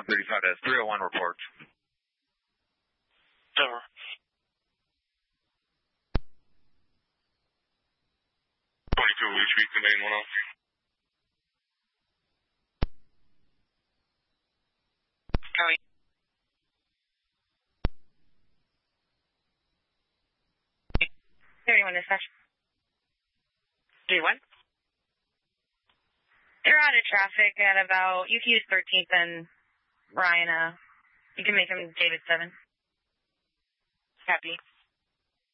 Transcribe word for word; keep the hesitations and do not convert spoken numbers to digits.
one thirty-five has three oh one reports. Over. twenty-two, we speak to main one oh. Copy. thirty-one dispatch. thirty-one? They're out of traffic at about, you can use thirteenth and Ryan, uh, you can make them David seven. Copy.